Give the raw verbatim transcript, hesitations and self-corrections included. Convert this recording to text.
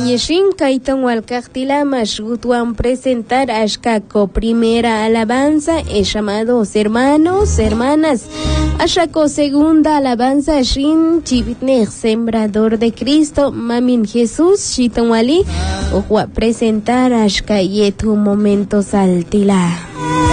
Yeshin Kaiton Walcachtila Mashgutuan presentar Ashkako primera alabanza es llamados hermanos, hermanas. Ashako segunda alabanza Shin Chibitnech sembrador de Cristo Mamin Jesús Shiton Wali o presentar Ashka Yetu momentos altila.